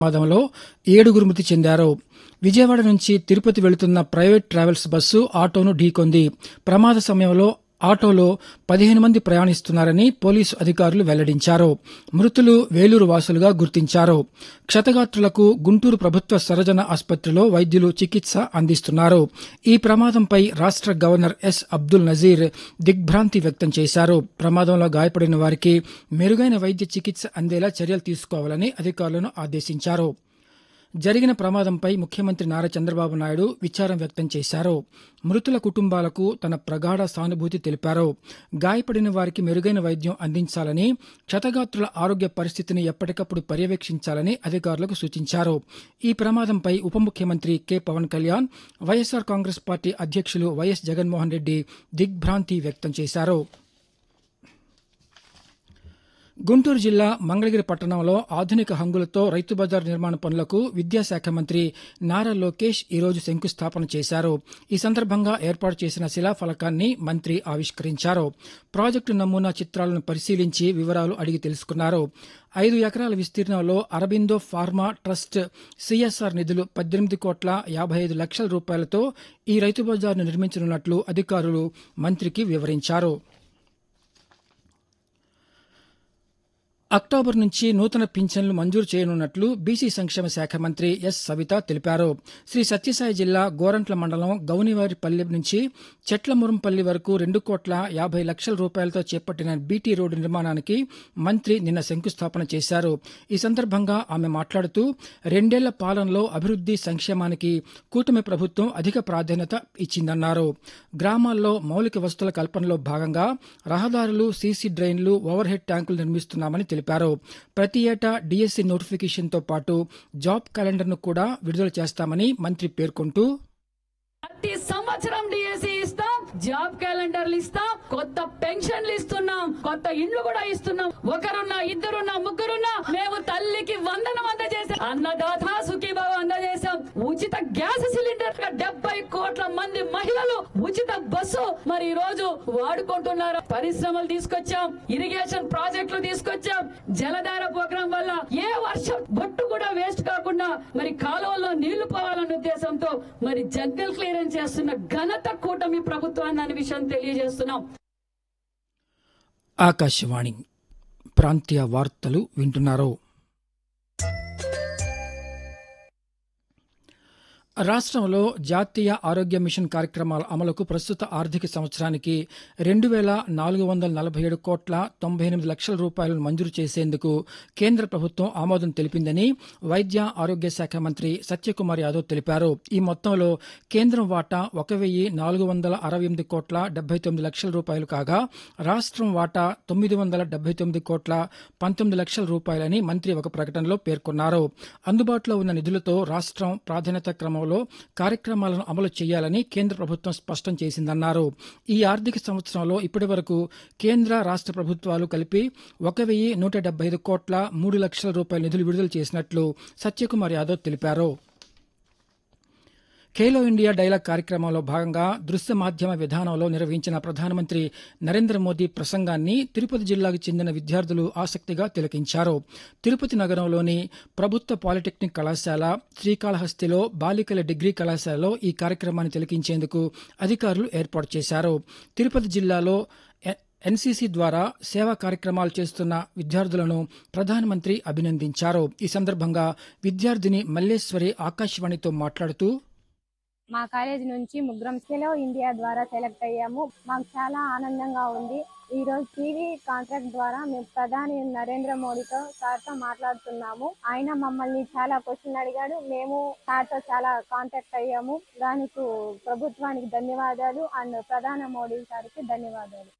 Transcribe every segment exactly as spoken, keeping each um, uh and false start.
ప్రమాదంలో ఏడుగురు మృతి చెందారు. విజయవాడ నుంచి తిరుపతి వెళుతున్న ప్రైవేట్ ట్రావెల్స్ బస్సు ఆటోను ఢీకొంది. ప్రమాద సమయంలో ఆటోలో పదిహేను మంది ప్రయాణిస్తున్నారని పోలీసు అధికారులు వెల్లడించారు. మృతులు వేలూరు వాసులుగా గుర్తించారు. క్షతగాత్రులకు గుంటూరు ప్రభుత్వ సర్వజన ఆసుపత్రిలో వైద్యులు చికిత్స అందిస్తున్నారు. ఈ ప్రమాదంపై రాష్ట్ర గవర్నర్ ఎస్ అబ్దుల్ నజీర్ దిగ్భ్రాంతి వ్యక్తం చేశారు. ప్రమాదంలో గాయపడిన వారికి మెరుగైన వైద్య చికిత్స అందేలా చర్యలు తీసుకోవాలని అధికారులను ఆదేశించారు. జరిగిన ప్రమాదంపై ముఖ్యమంత్రి నారా చంద్రబాబు నాయుడు విచారం వ్యక్తం చేశారు. మృతుల కుటుంబాలకు తన ప్రగాఢ సానుభూతి తెలిపారు. గాయపడిన వారికి మెరుగైన వైద్యం అందించాలని, క్షతగాత్రుల ఆరోగ్య పరిస్థితిని ఎప్పటికప్పుడు పర్యవేక్షించాలని అధికారులకు సూచించారు. ఈ ప్రమాదంపై ఉప ముఖ్యమంత్రి కె పవన్ కళ్యాణ్, వైఎస్సార్ కాంగ్రెస్ పార్టీ అధ్యక్షులు వైఎస్ జగన్మోహన్ రెడ్డి దిగ్భ్రాంతి వ్యక్తం చేశారు. గుంటూరు జిల్లా మంగళగిరి పట్టణంలో ఆధునిక హంగులతో రైతు బజార్ నిర్మాణ పనులకు విద్యాశాఖ మంత్రి నారా లోకేష్ ఈరోజు శంకుస్థాపన చేశారు. ఈ సందర్భంగా ఏర్పాటు చేసిన శిలాఫలకాన్ని మంత్రి ఆవిష్కరించారు. ప్రాజెక్టు నమూనా చిత్రాలను పరిశీలించి వివరాలు అడిగి తెలుసుకున్నారు. ఐదు ఎకరాల విస్తీర్ణంలో అరబిందో ఫార్మా ట్రస్ట్ సిఎస్ఆర్ నిధులు పద్దెనిమిది కోట్ల యాభై ఐదు లక్షల రూపాయలతో ఈ రైతు బజార్ను నిర్మించనున్నట్లు అధికారులు మంత్రికి వివరించారు. అక్టోబర్ నుంచి నూతన పింఛన్లు మంజూరు చేయనున్నట్లు బీసీ సంక్షేమ శాఖ మంత్రి ఎస్ సవిత తెలిపారు. శ్రీ సత్యసాయి జిల్లా గోరంట్ల మండలం గౌనివారిపల్లి నుంచి చెట్లమురంపల్లి వరకు రెండు కోట్ల యాభై లక్షల రూపాయలతో చేపట్టిన బీటీ రోడ్డు నిర్మాణానికి మంత్రి నిన్న శంకుస్థాపన చేశారు. ఈ సందర్భంగా ఆమె మాట్లాడుతూ రెండేళ్ల పాలనలో అభివృద్ది సంక్షేమానికి కూటమి ప్రభుత్వం అధిక ప్రాధాన్యత ఇచ్చిందన్నారు. గ్రామాల్లో మౌలిక వసతుల కల్పనలో భాగంగా రహదారులు, సీసీ డ్రైన్లు, ఓవర్ హెడ్ ట్యాంకులు నిర్మిస్తున్నామని తెలిపారు. ప్రతి ఏటా డీఎస్సీ నోటిఫికేషన్తో పాటు జాబ్ క్యాలెండర్ను కూడా విడుదల చేస్తామని మంత్రి పేర్కొంటూ ప్రతి సంవత్సరం డిఎస్సి ఇస్తాం, జాబ్ క్యాలెండర్లు ఇస్తాం, కొత్త పెన్షన్లు ఇస్తున్నాం, కొత్త ఇండ్లు కూడా ఇస్తున్నాం. ఒకరున్నా, ఇద్దరున్నా, ముగ్గురున్నా మేము తల్లికి వందనం అందజేసాం, అన్నదాత సుఖీభావ అందజేశాం, ఉచిత గ్యాస్ సిలిండర్ డెబ్బై కోట్ల మంది మహిళలు ఉచిత బస్సు మరి ఈ రోజు వాడుకుంటున్నారు. పరిశ్రమలు తీసుకొచ్చాం, ఇరిగేషన్ ప్రాజెక్టులు తీసుకొచ్చాం. జలధార ప్రోగ్రాం వల్ల ఏ వర్షం బొట్టు కూడా వేస్ట్ కాకుండా మరి కాలువల్లో నీళ్లు పోవాలన్న ఉద్దేశంతో మరి జగ్గల్ క్లియరెన్స్ చేస్తున్న ఘనత కూటమి ప్రభుత్వాన్ని అనే విషయం తెలియజేస్తున్నాం. ఆకాశవాణి ప్రాంతీయ వార్తలు వింటున్నారు. రాష్ట్రంలో జాతీయ ఆరోగ్య మిషన్ కార్యక్రమాల అమలుకు ప్రస్తుత ఆర్థిక సంవత్సరానికి రెండు వేల నాలుగు వందల నలభై ఏడు కోట్ల తొంభై ఎనిమిది లక్షల రూపాయలను మంజూరు చేసేందుకు కేంద్ర ప్రభుత్వం ఆమోదం తెలిపిందని వైద్య ఆరోగ్య శాఖ మంత్రి సత్యకుమార్ యాదవ్ తెలిపారు. ఈ మొత్తంలో కేంద్రం వాటా ఒక వెయ్యి నాలుగు వందల అరవై ఎనిమిది కోట్ల డెబ్బై తొమ్మిది లక్షల రూపాయలు కాగా రాష్ట్రం వాటా తొమ్మిది వందల డెబ్బై తొమ్మిది కోట్ల పంతొమ్మిది లక్షల రూపాయలని మంత్రి ఒక ప్రకటనలో పేర్కొన్నారు. అందుబాటులో ఉన్న నిధులతో రాష్ట్రం ప్రాధాన్యత క్రమంలో కార్యక్రమాలను అమలు చేయాలని కేంద్ర ప్రభుత్వం స్పష్టం చేసిందన్నారు. ఈ ఆర్థిక సంవత్సరంలో ఇప్పటి వరకు కేంద్ర రాష్ట్ర ప్రభుత్వాలు కలిపి ఒక వెయ్యి నూట డెబ్బై ఐదు కోట్ల మూడు లక్షల రూపాయల నిధులు విడుదల చేసినట్లు సత్యకుమార్ యాదవ్ తెలిపారు. ఖేలో ఇండియా డైలాగ్ కార్యక్రమంలో భాగంగా దృశ్య మాధ్యమ విధానంలో నిర్వహించిన ప్రధానమంత్రి నరేంద్ర మోదీ ప్రసంగాన్ని తిరుపతి జిల్లాకు చెందిన విద్యార్థులు ఆసక్తిగా తిలకించారు. తిరుపతి నగరంలోని ప్రభుత్వ పాలిటెక్నిక్ కళాశాల, శ్రీకాళహస్తిలో బాలికల డిగ్రీ కళాశాలలో ఈ కార్యక్రమాన్ని తిలకించేందుకు అధికారులు ఏర్పాటు చేశారు. తిరుపతి జిల్లాలో ఎన్సీసీ ద్వారా సేవా కార్యక్రమాలు చేస్తున్న విద్యార్థులను ప్రధానమంత్రి అభినందించారు. ఈ సందర్భంగా విద్యార్థిని మల్లేశ్వరి ఆకాశవాణితో మాట్లాడుతూ మా కాలేజ్ నుంచి ముగ్గురం ఖేలో ఇండియా ద్వారా సెలెక్ట్ అయ్యాము. మాకు చాలా ఆనందంగా ఉంది. ఈ రోజు టీవీ కాంట్రాక్ట్ ద్వారా మేము ప్రధాని నరేంద్ర మోడీతో సార్తో మాట్లాడుతున్నాము. ఆయన మమ్మల్ని చాలా క్వశ్చన్ అడిగాడు. మేము సార్తో చాలా కాంటాక్ట్ అయ్యాము. దానికి ప్రభుత్వానికి ధన్యవాదాలు అండ్ ప్రధాని మోడీ సార్కి ధన్యవాదాలు.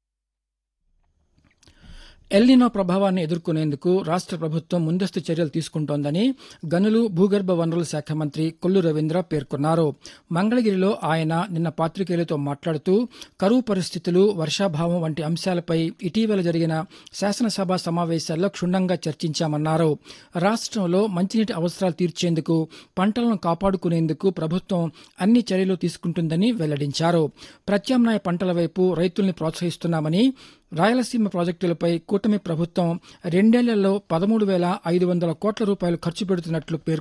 ఎల్నినో ప్రభావాన్ని ఎదుర్కొనేందుకు రాష్ట్ర ప్రభుత్వం ముందస్తు చర్యలు తీసుకుంటోందని గనులు, భూగర్భ వనరుల శాఖ మంత్రి కొల్లు రవీంద్ర పేర్కొన్నారు. మంగళగిరిలో ఆయన నిన్న పాత్రికేయులతో మాట్లాడుతూ కరువు పరిస్థితులు, వర్షాభావం వంటి అంశాలపై ఇటీవల జరిగిన శాసనసభ సమావేశాల్లో క్షుణ్ణంగా చర్చించామన్నారు. రాష్ట్రంలో మంచినీటి అవసరాలు తీర్చేందుకు, పంటలను కాపాడుకునేందుకు ప్రభుత్వం అన్ని చర్యలు తీసుకుంటుందని వెల్లడించారు. ప్రత్యామ్నాయ పంటల వైపు రైతుల్ని ప్రోత్సహిస్తున్నామని, రాయలసీమ ప్రాజెక్టులపై కూటమి ప్రభుత్వం రెండేళ్లలో పదమూడు వేల ఐదు వందల కోట్ల రూపాయలు ఖర్చు పెడుతున్నట్లు పేర్కొన్నారు.